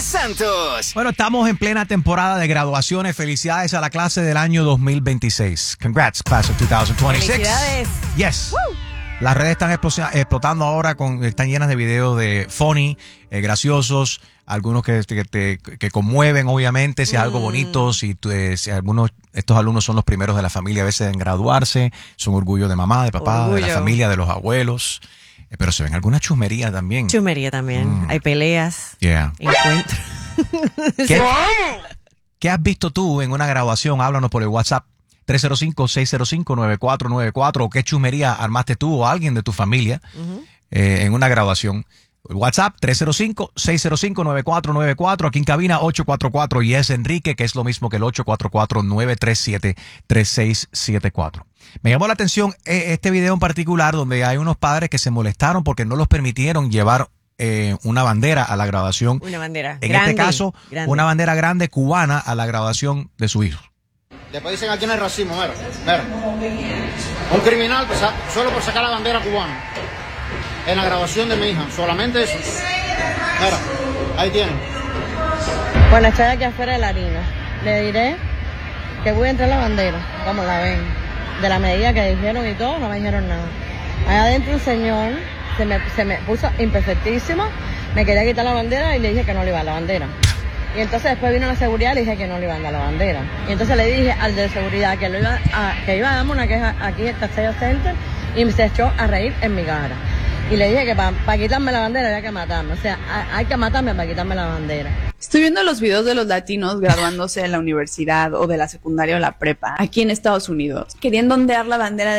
Santos. Bueno, estamos en plena temporada de graduaciones. Felicidades a la clase del año 2026. Congrats, class of 2026. Felicidades. Yes. Woo. Las redes están explotando ahora, están llenas de videos de funny, graciosos, algunos que conmueven, obviamente, si es algo bonito, si estos alumnos son los primeros de la familia a veces en graduarse, son orgullo de mamá, de papá, de la familia, de los abuelos. Pero se ven algunas chusmerías también. Chusmería también. Hay peleas. Encuentros. ¿Qué has visto tú en una graduación? Háblanos por el WhatsApp 305-605-9494. ¿O qué chusmería armaste tú o alguien de tu familia en una graduación? WhatsApp 305-605-9494. Aquí en cabina 844 y es Enrique, que es lo mismo que el 844-937-3674. Me llamó la atención este video en particular donde hay unos padres que se molestaron porque no los permitieron llevar una bandera a la graduación. Una bandera en grande, este caso, grande. Una bandera grande cubana a la graduación de su hijo. Después dicen aquí no hay racismo, mira. Un criminal solo por sacar la bandera cubana en la graduación de mi hija, solamente eso. Mira, ahí tienen. Bueno, estoy aquí afuera de la harina. Le diré que voy a entrar la bandera, como la ven. De la medida que dijeron y todo, no me dijeron nada. Allá adentro un señor se me puso imperfectísimo, me quería quitar la bandera y le dije que no le iba a la bandera. Y entonces después vino la seguridad y le dije que no le iban a dar la bandera. Y entonces le dije al de seguridad que iba a darme una queja aquí en el Castillo Center y se echó a reír en mi cara. Y le dije que para quitarme la bandera había que matarme. O sea, hay que matarme para quitarme la bandera. Estoy viendo los videos de los latinos graduándose de la universidad o de la secundaria o la prepa aquí en Estados Unidos, queriendo ondear la bandera de